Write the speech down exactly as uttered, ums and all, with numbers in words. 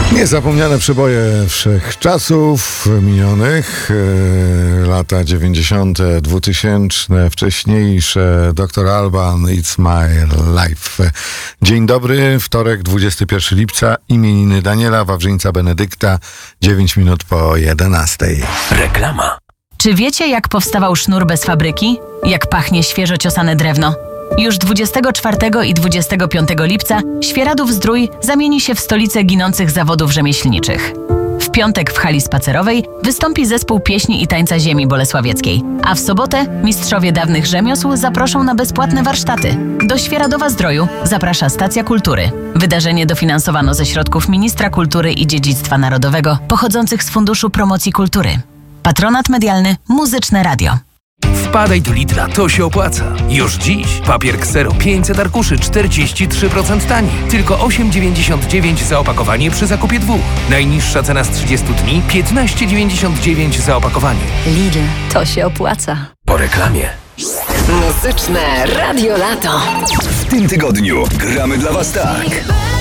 Niezapomniane przeboje wszechczasów minionych, e, lata dziewięćdziesiąte, dwutysięczne, wcześniejsze, doktor Alban, It's My Life. Dzień dobry, wtorek, dwudziestego pierwszego lipca, imieniny Daniela, Wawrzyńca Benedykta, dziewięć minut po jedenastej. Reklama. Czy wiecie, jak powstawał sznur bez fabryki? Jak pachnie świeżo ciosane drewno? Już dwudziestego czwartego i dwudziestego piątego lipca Świeradów-Zdrój zamieni się w stolicę ginących zawodów rzemieślniczych. W piątek w hali spacerowej wystąpi zespół pieśni i tańca ziemi bolesławieckiej, a w sobotę mistrzowie dawnych rzemiosł zaproszą na bezpłatne warsztaty. Do Świeradowa-Zdroju zaprasza Stacja Kultury. Wydarzenie dofinansowano ze środków Ministra Kultury i Dziedzictwa Narodowego pochodzących z Funduszu Promocji Kultury. Patronat medialny Muzyczne Radio. Wpadaj do Lidla, to się opłaca. Już dziś papier Xero pięćset arkuszy czterdzieści trzy procent taniej. Tylko osiem dziewięćdziesiąt dziewięć za opakowanie przy zakupie dwóch. Najniższa cena z trzydziestu dni piętnaście dziewięćdziesiąt dziewięć za opakowanie. Lidl, to się opłaca. Po reklamie. Muzyczne Radio Lato. W tym tygodniu gramy dla Was tak.